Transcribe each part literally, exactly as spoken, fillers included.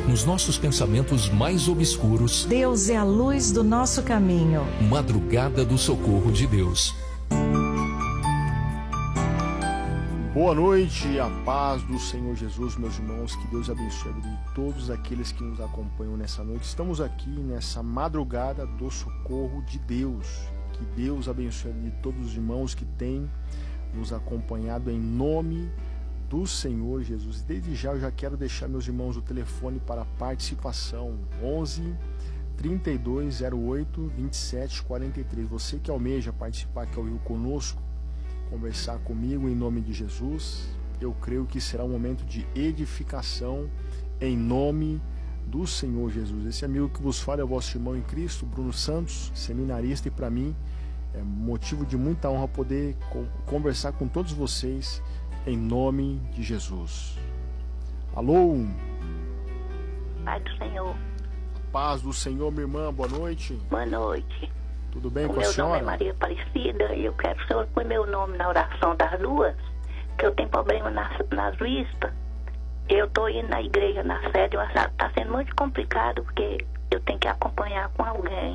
nos nossos pensamentos mais obscuros. Deus é a luz do nosso caminho. Madrugada do Socorro de Deus. Boa noite, a paz do Senhor Jesus, meus irmãos, que Deus abençoe a vida de todos aqueles que nos acompanham nessa noite. Estamos aqui nessa madrugada do socorro de Deus. Que Deus abençoe a vida de todos os irmãos que têm nos acompanhado em nome do Senhor Jesus. Desde já eu já quero deixar meus irmãos o telefone para participação: onze, trinta e dois, zero oito, vinte e sete, quarenta e três. Você que almeja participar, que é o Rio conosco, conversar comigo em nome de Jesus, eu creio que será um momento de edificação em nome do Senhor Jesus. Esse amigo que vos fala é o vosso irmão em Cristo, Bruno Santos, seminarista, e para mim é motivo de muita honra poder conversar com todos vocês em nome de Jesus. Alô? Pai do Senhor. Paz do Senhor, minha irmã, boa noite. Boa noite. Tudo bem o com a senhora? Meu nome é Maria Aparecida e eu quero que o senhor põe meu nome na oração das duas, que eu tenho problema nas, nas vistas. Eu estou indo na igreja, na sede, mas está sendo muito complicado porque eu tenho que acompanhar com alguém.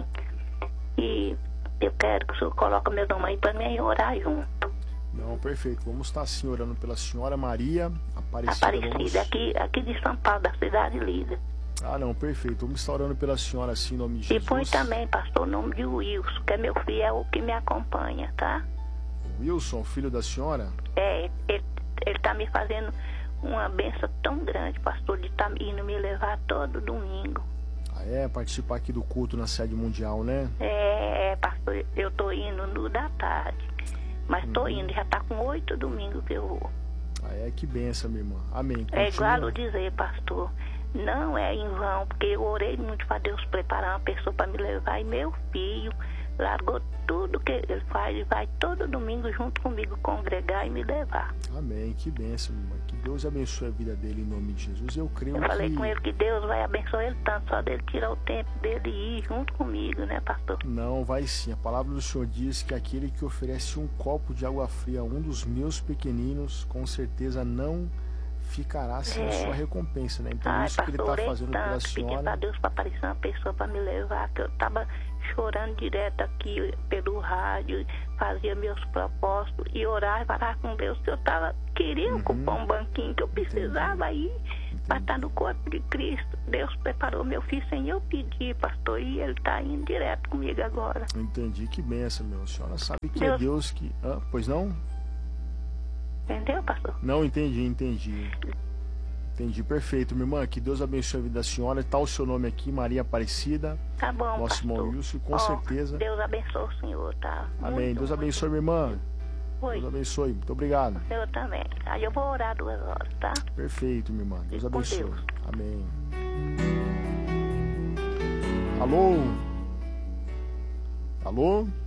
E eu quero que o senhor coloque meu nome aí para mim orar junto. Não, perfeito. Vamos estar assim orando pela senhora Maria Aparecida. Aparecida, vamos... aqui, aqui de São Paulo, da cidade Lida. Ah, não, perfeito. Vamos estar orando pela senhora assim, em nome de Jesus. E põe também, pastor, o nome de Wilson, que é meu filho, é o que me acompanha, tá? Wilson, filho da senhora? É, ele, ele tá me fazendo uma benção tão grande, pastor, de estar tá indo me levar todo domingo. Ah, é? Participar aqui do culto na sede mundial, né? É, pastor, eu tô indo no da tarde, mas tô uhum. indo, já tá com oito domingos que eu vou. Ah, é? Que benção, minha irmã. Amém. Continua. É igual eu dizer, pastor, não é em vão, porque eu orei muito para Deus preparar uma pessoa para me levar, e meu filho largou tudo que ele faz e vai todo domingo junto comigo congregar e me levar. Amém, que bênção, minha irmã. Que Deus abençoe a vida dele em nome de Jesus. Eu creio eu que... Eu falei com ele que Deus vai abençoar ele tanto, só dele tirar o tempo dele e ir junto comigo, né, pastor? Não, vai sim. A palavra do Senhor diz que aquele que oferece um copo de água fria a um dos meus pequeninos, com certeza não ficará sem é. a sua recompensa, né? Então, Ai, isso pastor, que ele está fazendo tanto, pela senhora... pedi para Deus para aparecer uma pessoa para me levar, que eu estava chorando direto aqui pelo rádio, fazia meus propósitos e orar e falar com Deus, que eu tava, queria uhum. ocupar um banquinho que eu precisava ir para estar no corpo de Cristo. Deus preparou meu filho sem eu pedir, pastor, e ele está indo direto comigo agora. Entendi, que benção, meu. A senhora sabe que Deus... é Deus que... Ah, pois não? Entendeu, pastor? Não, entendi, entendi. Entendi, perfeito, minha irmã. Que Deus abençoe a vida da senhora. Está o seu nome aqui, Maria Aparecida. Tá bom, nosso pastor. irmão Wilson, com oh, certeza. Deus abençoe o senhor, tá? Amém. Muito, Deus abençoe, muito... minha irmã. Oi. Deus abençoe. Muito obrigado. Eu também. Aí eu vou orar duas horas, tá? Perfeito, minha irmã. Deus abençoe. Deus. Amém. Alô? Alô?